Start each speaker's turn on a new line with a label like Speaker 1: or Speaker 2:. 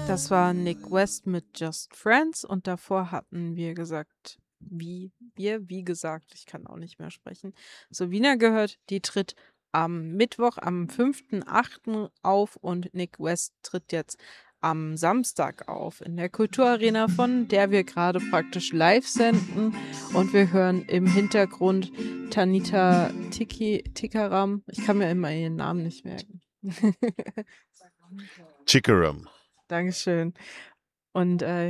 Speaker 1: Das war Nick West mit Just Friends und davor hatten wir gesagt, wie gesagt, ich kann auch nicht mehr sprechen. Sowina gehört, die tritt am Mittwoch, am 5.8. auf und Nick West tritt jetzt am Samstag auf in der Kulturarena, von der wir gerade praktisch live senden, und wir hören im Hintergrund Tanita Tikaram. Ich kann mir immer ihren Namen nicht merken.
Speaker 2: Chickerum.
Speaker 1: Dankeschön. Und